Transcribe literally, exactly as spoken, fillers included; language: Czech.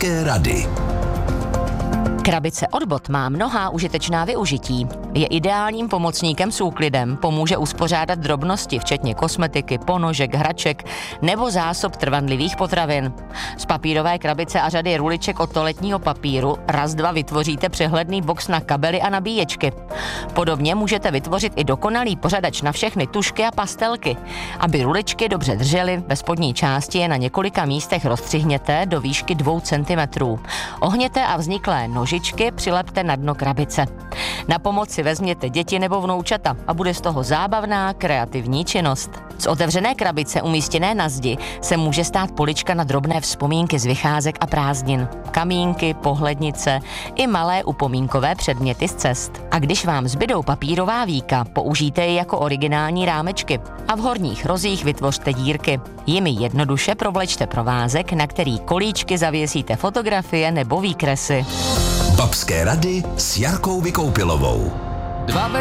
Babské rady. Krabice od bot má mnohá užitečná využití. Je ideálním pomocníkem s úklidem, pomůže uspořádat drobnosti, včetně kosmetiky, ponožek, hraček nebo zásob trvanlivých potravin. Z papírové krabice a řady ruliček od toaletního papíru raz dva vytvoříte přehledný box na kabely a nabíječky. Podobně můžete vytvořit i dokonalý pořadač na všechny tužky a pastelky. Aby ruličky dobře držely, ve spodní části je na několika místech rozstřihněte do výšky dvou centimetrů. Ohněte a vzniklé nožičky přilepte na dno krabice. Na pomoc si vezměte děti nebo vnoučata a bude z toho zábavná, kreativní činnost. Z otevřené krabice umístěné na zdi se může stát polička na drobné vzpomínky z vycházek a prázdnin. Kamínky, pohlednice i malé upomínkové předměty z cest. A když vám zbydou papírová víka, použijte je jako originální rámečky a v horních rozích vytvořte dírky. Jimi jednoduše provlečte provázek, na který kolíčky zavěsíte fotografie nebo výkresy. Babské rady s Jarkou Vykoupilovou. Dva